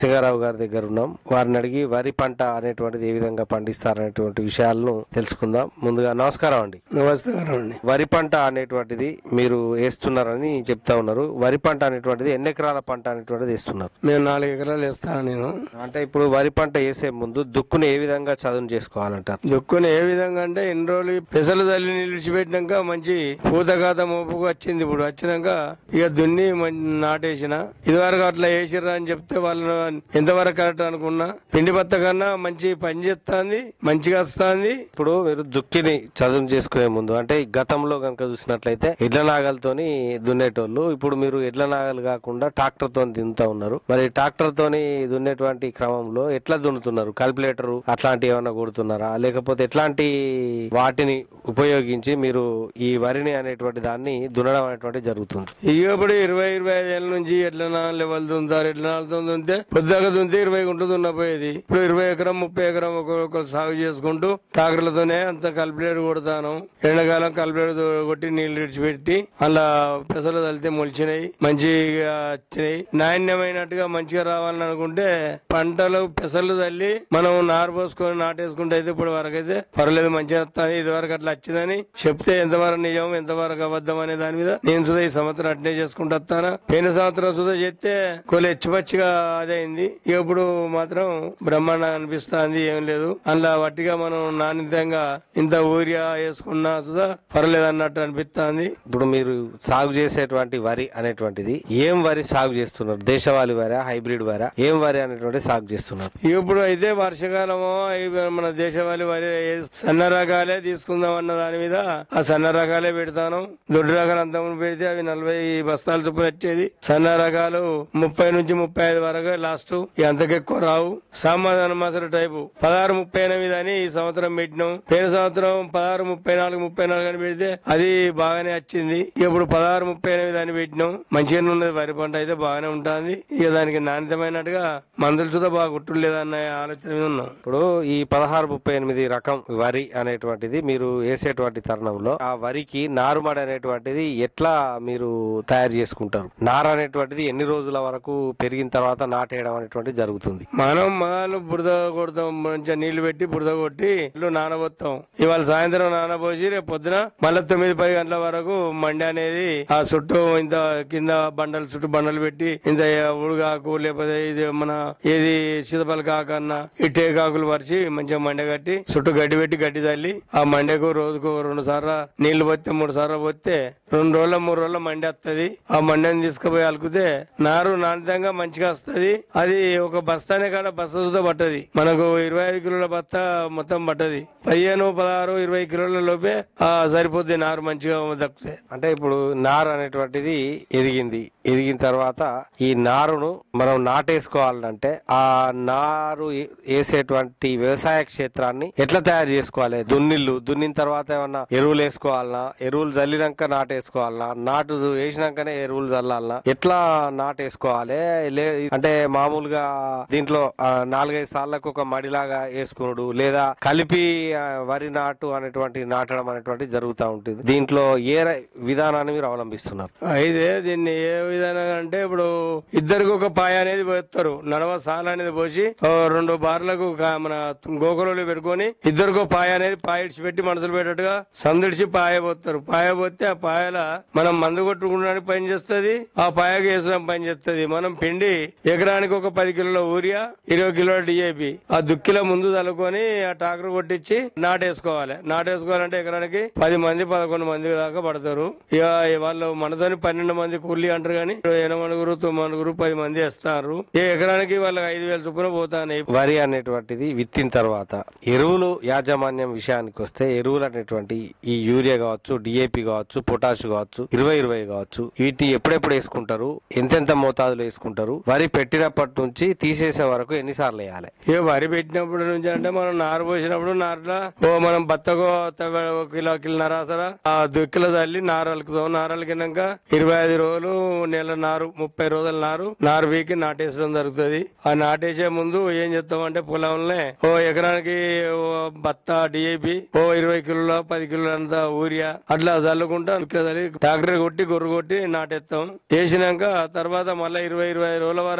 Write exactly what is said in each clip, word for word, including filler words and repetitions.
సింగారావు గారి దగ్గర ఉన్నాం. వారిని అడిగి వరి పంట అనేటువంటిది ఏ విధంగా పండిస్తారనేటువంటి విషయాలను తెలుసుకుందాం. ముందుగా నమస్కారం అండి. నమస్కారం అండి. వరి పంట అనేటువంటిది మీరు వేస్తున్నారని చెప్తా ఉన్నారు. వరి పంట అనేటువంటిది ఎన్ని ఎకరాల పంట అనేటువంటిది వేస్తున్నారు? నేను నాలుగు ఎకరాలు వేస్తాను. నేను అంటే ఇప్పుడు వరి పంట వేసే ముందు దుక్కుని ఏ విధంగా చదును చేసుకోవాలంటారు? దుక్కుని ఏ విధంగా అంటే ఇన్ని రోజులు పెసలు తల్లి నిలిచిపెట్టినాక మంచి పూతగాత మోపుకు వచ్చింది. ఇప్పుడు వచ్చినాక ఇక దున్ని నాటేసిన. ఇదివరకు అట్లా వేసిర్రా అని చెప్తే వాళ్ళు ఎంతవరకు కరెక్ట్ అనుకున్నా, పిండి పత్త కన్నా మంచి పని చేస్తుంది, మంచిగా వస్తుంది. ఇప్పుడు మీరు దుక్కిని చదును చేసుకునే ముందు అంటే గతంలో కనుక చూసినట్లయితే ఎడ్ల నాగలతోని దున్నేటోళ్ళు, ఇప్పుడు మీరు ఎడ్ల నాగలు కాకుండా ట్రాక్టర్ తోని దున్నుతా ఉన్నారు. మరి ట్రాక్టర్ తోని దున్నేటువంటి క్రమంలో ఎట్లా దున్నుతున్నారు? కాల్కులేటర్ అట్లాంటి ఏమన్నా కొడుతున్నారా, లేకపోతే ఎట్లాంటి వాటిని ఉపయోగించి మీరు ఈ వరిని అనేటువంటి దాన్ని దున్నడం అనేటువంటి జరుగుతుంది? ఇప్పుడు ఇరవై ఇరవై ఐదు ఏళ్ళ నుంచి ఎడ్ల నాగలు లెవెల్ దున్నుతారు. ఎడ్ల నాగలతో దున్నితే పొద్దుగా దున్నితే ఇరవై గుంటలు దున్నపోయేది. ఇప్పుడు ఇరవై ఎకరం ముప్పై ఎకరం ఒక్కొక్కరు సాగు చేసుకుంటూ ట్రాక్టర్లతోనే అంత కాల్కులేటర్ కొడతాను. ఎండాకాలం కాల్కులేటర్ కొట్టి నీళ్లు విడిచిపెట్టి అలా పెసలు తలితే మొలిచినాయి, మంచిగా వచ్చినాయి. నాణ్యమైనట్టుగా మంచిగా రావాలని అనుకుంటే పంటలు పెసలు తల్లి మనం నారు పోసుకొని నాటేసుకుంటే అయితే ఇప్పుడు వరకు అయితే పర్లేదు, మంచిగా వస్తుంది. ఇది వరకు అట్లా వచ్చిందని చెప్తే ఎంతవరకు నిజం ఎంతవరకు అబద్ధం అనే దాని మీద నేను సుధా ఈ సంవత్సరం అట్నే చేసుకుంటూ వస్తాను. పోయిన సంవత్సరం సుధా చేస్తే కొలు హెచ్చుపచ్చిగా అదే అయింది. ఇప్పుడు మాత్రం బ్రహ్మాండంగా అనిపిస్తుంది. ఏం లేదు అందులో వట్టిగా మనం నాణ్యతంగా ఇంత ఊరియా వేసుకున్నా సుధా పర్లేదు అన్నట్టు అనిపిస్తుంది. ఇప్పుడు మీరు సాగు చేసేటువంటి వరి అనేటువంటిది ఏం వరి సాగు చేస్తున్నారు? దేశవాళీ వరి, హైబ్రిడ్ వరి, ఏం వరి అనేటువంటి సాగు చేస్తున్నారు? ఇప్పుడు అయితే వర్షకాలమో మన దేశవాళీ వరి సన్న రకాలే తీసుకుందాం అన్న దాని మీద ఆ సన్న రకాలే పెడతాను. దొడ్డు రకాలు అంత పెడితే అవి నలభై బస్తాలు చొప్పున వచ్చేది. సన్న రకాలు ముప్పై నుంచి ముప్పై ఐదు వరకు లాస్ట్, అంతకెక్కువ రావు. సామాధాన మసలు టైపు పదహారు ముప్పై ఎనిమిది అని ఈ సంవత్సరం పెట్టినాం. పోయిన సంవత్సరం పదహారు ముప్పై నాలుగు ముప్పై నాలుగు అని పెడితే అది బాగానే వచ్చింది. ఇప్పుడు పదహారు ముప్పై ఎనిమిది అని పెట్టినాం. మంచిగానే ఉన్నది. వరి పంట అయితే బాగానే ఉంటుంది. ఇక దానికి నాణ్యతమైనట్టుగా మందులు చూద్దా బాగా గుట్టులు లేదన్న ఆలోచన మీద ఉన్నాం. ఇప్పుడు ఈ పదహారు ముప్పై ఎనిమిది రకం వరి అనేటువంటిది మీరు వేసేటువంటి తరుణంలో ఆ వరికి నారుమడి అనేటువంటిది ఎట్లా మీరు తయారు చేసుకుంటారు? నార అనేటువంటిది ఎన్ని రోజుల వరకు పెరిగిన తర్వాత నాటేయడం అనేటువంటి జరుగుతుంది? మనం మొదలు బురద కొడతాం, మంచిగా నీళ్లు పెట్టి బురద కొట్టి నానబోతాం. ఇవాళ సాయంత్రం నానబోసి రేపు పొద్దున మళ్ళీ తొమ్మిది పది గంటల వరకు మండి అనేది ఆ చుట్టూ ఇంత కింద బండలు చుట్టూ బండలు పెట్టి ఇంత ఉడుగాకు లేకపోతే ఇది మన ఏది సీతపల్లి కాకన్నా ఈ టేకాకులు పరిచి మంచిగా మండ కట్టి చుట్టూ గడ్డి పెట్టి గడ్డి చల్లి ఆ మండకు రోజుకు రెండు సార్లు నీళ్లు పోతే మూడు సార్లు పోతే రెండు రోజుల మూడు రోజుల మండి వస్తుంది. ఆ మండిని తీసుకుపోయి అలుకుతే నారు నాణ్యంగా మంచిగా వస్తుంది. అది ఒక బస్తానే కాడ బస్తా సుద్ధా పట్టది. మనకు ఇరవై ఐదు కిలోల బస్తా మొత్తం పట్టది. పదిహేను పదహారు ఇరవై కిలోల లోపే ఆ సరిపోద్ది నారు మంచిగా దక్కుతాయి. అంటే ఇప్పుడు నారు అనేటువంటిది ఎదిగింది. ఎదిగిన తర్వాత ఈ నారును మనం నాటేసుకోవాలంటే ఆ నారు వేసేటువంటి వ్యవసాయ క్షేత్రాన్ని ఎట్లా తయారు చేసుకోవాలి? దున్నిల్లు దున్నిన తర్వాత ఏమన్నా ఎరువులు వేసుకోవాలనా, ఎరువులు జల్లినాక నాటేసుకోవాలనా, నాటు వేసినాకనే ఎరువులు చల్లాలనా, ఎట్లా నాటేసుకోవాలి? అంటే మామూలుగా దీంట్లో నాలుగైదు సార్లకు ఒక మడిలాగా వేసుకున్నాడు లేదా కలిపి వరి నాటు అనేటువంటి నాటడం అనేటువంటి జరుగుతూ ఉంటుంది. దీంట్లో ఏ విధానాన్ని మీరు అవలంబిస్తున్నారు? అయితే దీన్ని ఏ విధానంగా అంటే ఇప్పుడు ఇద్దరికి ఒక పాయ అనేది పోస్తారు. నడవ సాల అనేది పోసి రెండు బార్లకు మన గోకులలో పెట్టుకొని ఇద్దరికో పాయ అనేది పాయ ఇడిచి పెట్టి మనసులు పెట్టేట్టుగా సందిడిచి పాయ పోతారు. పాయ పోతే ఆ పాయల మనం మందు కొట్టుకోవడానికి పని చేస్తుంది, ఆ పాయకు వేసడం పని చేస్తుంది. మనం పిండి ఎకరానికి ఒక పది కిలోల ఊరియా ఇరవై కిలోల డిఏపి ఆ దుక్కిల ముందు చల్లుకొని ఆ ట్రాక్టర్ కొట్టించి నాటేసుకోవాలి. నాటేసుకోవాలంటే ఎకరానికి పది మంది పదకొండు మంది దాకా పడతారు. ఇక వాళ్ళు మనతోని పన్నెండు మంది కూలి అంటారు కానీ ఎనమనుగురు తొమ్మిదిగురు పది మంది వేస్తారు. ఏ ఎకరానికి వాళ్ళకి ఐదు వేల చొప్పున పోతాయి. వరి అనేటువంటిది విత్తిన తర్వాత ఎరువులు యాజమాన్యం విషయానికి వస్తే ఎరువులు అనేటువంటి ఈ యూరియా కావచ్చు, డిఏపి కావచ్చు, పొటాష్ కావచ్చు, ఇరవై ఇరవై కావచ్చు, వీటి ఎప్పుడెప్పుడు వేసుకుంటారు? ఎంతెంత మోతాదులు వేసుకుంటారు? వరి పెట్టినప్పటి నుంచి తీసేసే వరకు ఎన్నిసార్లు వేయాలి? ఏ వరి పెట్టినప్పటి నుంచి అంటే మనం నారు పోసినప్పుడు నారులో ఓ మనం బత్తకో కిలో కిలో నరాసరా ఆ దుక్కిలో తల్లి నారు అలుకుతాం. నారు అలికినాక ఇరవై ఐదు రోజులు నెల నారు ముప్పై రోజుల నారు నారు వీకి నాటేసడం జరుగుతుంది. ఆ నాటేసే ముందు ఏం చేస్తామంటే పొలంలోనే ఓ ఎకరానికి బత్త డిఏపి ఓ ఇరవై కిలోల పది కిలోల అంత ఊరియా అట్లా చల్లుకుంటా ట్రాక్టర్ కొట్టి గొర్రు కొట్టి నాటేస్తాం. వేసినాక తర్వాత మళ్ళీ ఇరవై ఇరవై రోజుల వరకు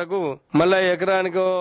మళ్ళా ఎకరానికి